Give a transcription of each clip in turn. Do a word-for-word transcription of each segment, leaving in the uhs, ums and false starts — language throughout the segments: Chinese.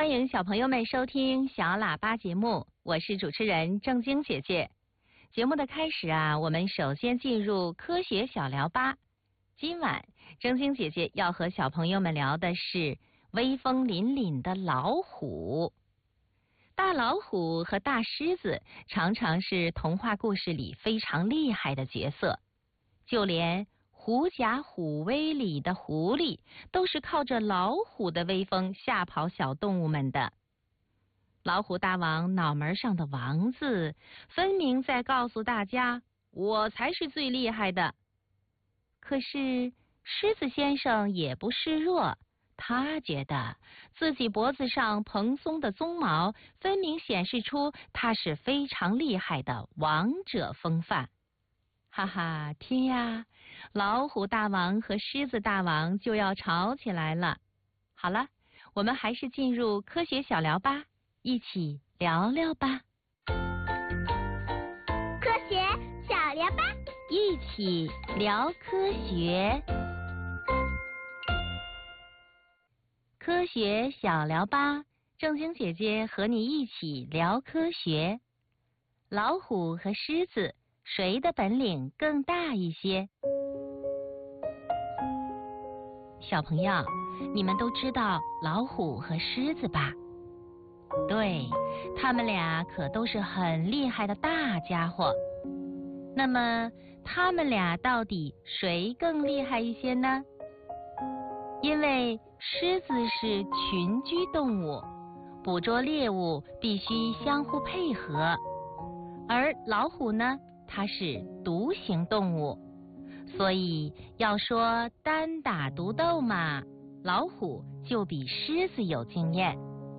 欢迎小朋友们收听小喇叭节目，我是主持人正晶姐姐。节目的开始啊，我们首先进入科学小聊吧。今晚正晶姐姐要和小朋友们聊的是威风凛凛的老虎。大老虎和大狮子常常是童话故事里非常厉害的角色，就连狐假虎威里的狐狸都是靠着老虎的威风吓跑小动物们的。老虎大王脑门上的王字分明在告诉大家，我才是最厉害的。可是狮子先生也不示弱，他觉得自己脖子上蓬松的鬃毛分明显示出他是非常厉害的王者风范。哈哈，天呀，老虎大王和狮子大王就要吵起来了。好了，我们还是进入科学小聊吧，一起聊聊吧。 科学小聊吧， 一起聊科学。科学小聊吧，正晶姐姐和你一起聊科学。老虎和狮子，谁的本领更大一些？小朋友，你们都知道老虎和狮子吧？对，他们俩可都是很厉害的大家伙。那么，他们俩到底谁更厉害一些呢？因为狮子是群居动物，捕捉猎物必须相互配合，而老虎呢，它是独行动物，所以要说单打独斗嘛，老虎就比狮子有经验。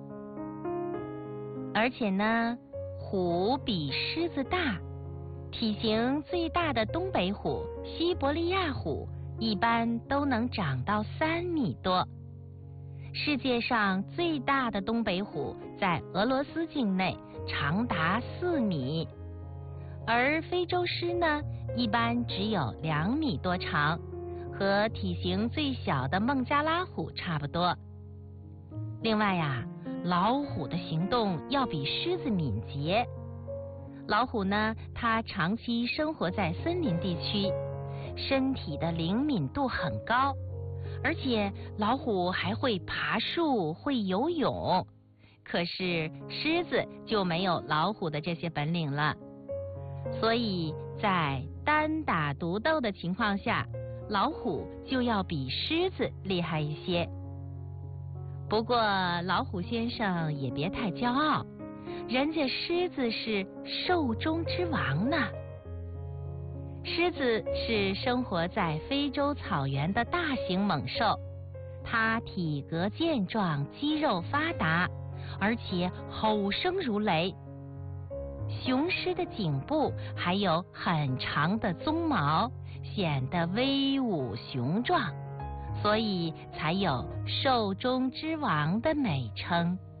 而且呢，虎比狮子大，体型最大的东北虎、西伯利亚虎一般都能长到三米多。世界上最大的东北虎在俄罗斯境内，长达四米。而非洲狮呢，一般只有两米多长，和体型最小的孟加拉虎差不多。另外呀，老虎的行动要比狮子敏捷。老虎呢，它长期生活在森林地区，身体的灵敏度很高，而且老虎还会爬树，会游泳。可是狮子就没有老虎的这些本领了。所以在单打独斗的情况下，老虎就要比狮子厉害一些。不过老虎先生也别太骄傲，人家狮子是兽中之王呢。狮子是生活在非洲草原的大型猛兽，它体格健壮，肌肉发达，而且吼声如雷。雄狮的颈部还有很长的鬃毛，显得威武雄壮，所以才有兽中之王的美称。